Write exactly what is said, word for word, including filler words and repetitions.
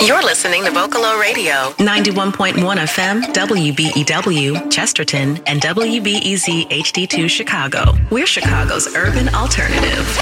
You're listening to Vocalo Radio, ninety-one point one F M, W B E W, Chesterton, and W B E Z H D two Chicago. We're Chicago's urban alternative.